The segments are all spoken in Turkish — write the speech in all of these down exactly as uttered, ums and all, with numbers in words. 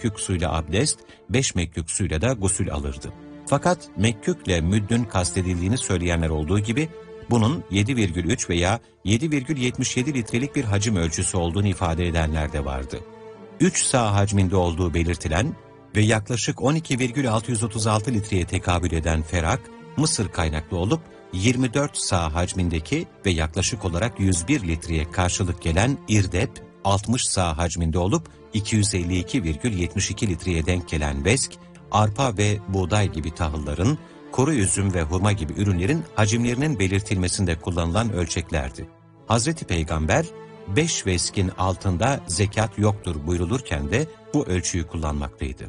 mekkük suyla abdest, beş mekkük suyla da gusül alırdı. Fakat mekkükle müddün kastedildiğini söyleyenler olduğu gibi, bunun yedi virgül üç veya yedi virgül yetmiş yedi litrelik bir hacim ölçüsü olduğunu ifade edenler de vardı. üç sağ hacminde olduğu belirtilen ve yaklaşık on iki virgül altı yüz otuz altı litreye tekabül eden ferak, Mısır kaynaklı olup yirmi dört sağ hacmindeki ve yaklaşık olarak yüz bir litreye karşılık gelen irdep, altmış sağ hacminde olup iki yüz elli iki virgül yetmiş iki litreye denk gelen vesk, arpa ve buğday gibi tahılların, kuru üzüm ve hurma gibi ürünlerin hacimlerinin belirtilmesinde kullanılan ölçeklerdi. Hazreti Peygamber, beş veskin altında zekat yoktur buyrulurken de bu ölçüyü kullanmaktaydı.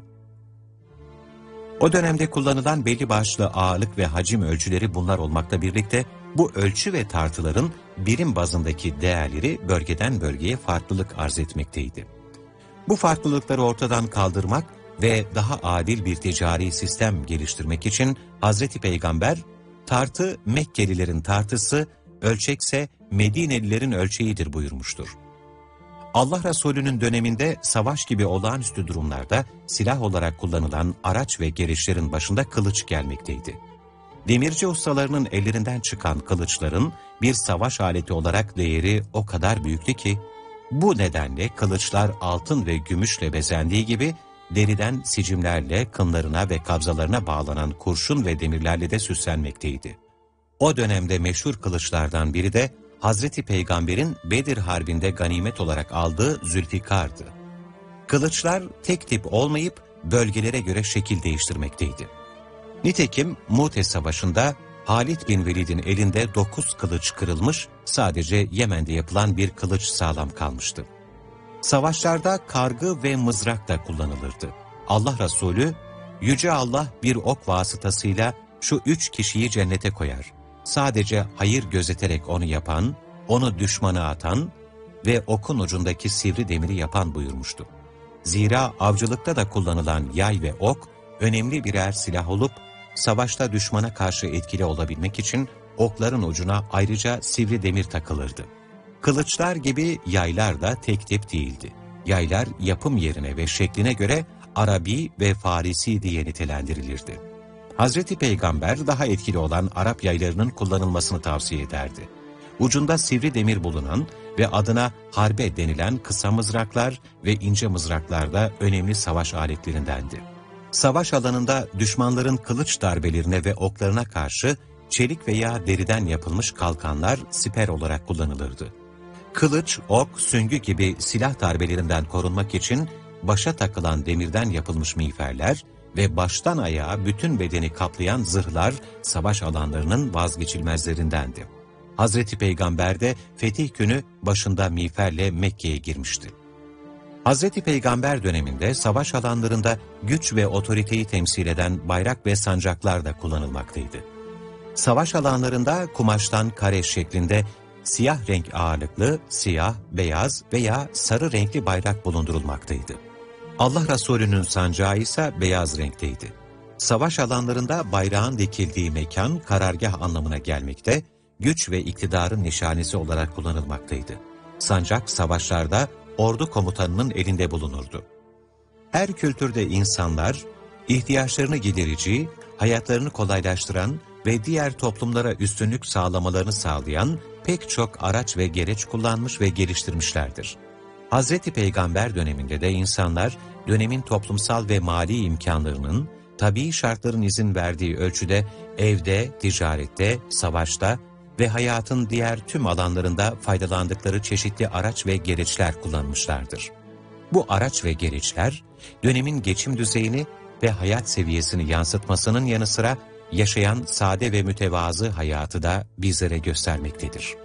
O dönemde kullanılan belli başlı ağırlık ve hacim ölçüleri bunlar olmakla birlikte, bu ölçü ve tartıların birim bazındaki değerleri bölgeden bölgeye farklılık arz etmekteydi. Bu farklılıkları ortadan kaldırmak ve daha adil bir ticari sistem geliştirmek için Hazreti Peygamber, tartı Mekkelilerin tartısı, ölçekse Medinelilerin ölçeğidir buyurmuştur. Allah Resulü'nün döneminde savaş gibi olağanüstü durumlarda silah olarak kullanılan araç ve gereçlerin başında kılıç gelmekteydi. Demirci ustalarının ellerinden çıkan kılıçların bir savaş aleti olarak değeri o kadar büyüktü ki, bu nedenle kılıçlar altın ve gümüşle bezendiği gibi, deriden sicimlerle kınlarına ve kabzalarına bağlanan kurşun ve demirlerle de süslenmekteydi. O dönemde meşhur kılıçlardan biri de Hazreti Peygamber'in Bedir Harbi'nde ganimet olarak aldığı Zülfikar'dı. Kılıçlar tek tip olmayıp bölgelere göre şekil değiştirmekteydi. Nitekim Mu'te Savaşı'nda Halid bin Velid'in elinde dokuz kılıç kırılmış, sadece Yemen'de yapılan bir kılıç sağlam kalmıştı. Savaşlarda kargı ve mızrak da kullanılırdı. Allah Resulü, Yüce Allah bir ok vasıtasıyla şu üç kişiyi cennete koyar. Sadece hayır gözeterek onu yapan, onu düşmana atan ve okun ucundaki sivri demiri yapan buyurmuştu. Zira avcılıkta da kullanılan yay ve ok, önemli birer silah olup, savaşta düşmana karşı etkili olabilmek için okların ucuna ayrıca sivri demir takılırdı. Kılıçlar gibi yaylar da tek tip değildi. Yaylar yapım yerine ve şekline göre Arabi ve Farisi diye nitelendirilirdi. Hazreti Peygamber daha etkili olan Arap yaylarının kullanılmasını tavsiye ederdi. Ucunda sivri demir bulunan ve adına harbe denilen kısa mızraklar ve ince mızraklar da önemli savaş aletlerindendi. Savaş alanında düşmanların kılıç darbelerine ve oklarına karşı çelik veya deriden yapılmış kalkanlar siper olarak kullanılırdı. Kılıç, ok, süngü gibi silah darbelerinden korunmak için başa takılan demirden yapılmış miğferler ve baştan ayağa bütün bedeni kaplayan zırhlar savaş alanlarının vazgeçilmezlerindendi. Hazreti Peygamber de fetih günü başında miğferle Mekke'ye girmişti. Hazreti Peygamber döneminde savaş alanlarında güç ve otoriteyi temsil eden bayrak ve sancaklar da kullanılmaktaydı. Savaş alanlarında kumaştan kare şeklinde siyah renk ağırlıklı, siyah, beyaz veya sarı renkli bayrak bulundurulmaktaydı. Allah Resulü'nün sancağı ise beyaz renkteydi. Savaş alanlarında bayrağın dikildiği mekan karargah anlamına gelmekte, güç ve iktidarın nişanesi olarak kullanılmaktaydı. Sancak savaşlarda ordu komutanının elinde bulunurdu. Her kültürde insanlar, ihtiyaçlarını giderici, hayatlarını kolaylaştıran ve diğer toplumlara üstünlük sağlamalarını sağlayan pek çok araç ve gereç kullanmış ve geliştirmişlerdir. Hazreti Peygamber döneminde de insanlar, dönemin toplumsal ve mali imkanlarının, tabii şartların izin verdiği ölçüde evde, ticarette, savaşta ve hayatın diğer tüm alanlarında faydalandıkları çeşitli araç ve gereçler kullanmışlardır. Bu araç ve gereçler, dönemin geçim düzeyini ve hayat seviyesini yansıtmasının yanı sıra yaşayan sade ve mütevazı hayatı da bizlere göstermektedir.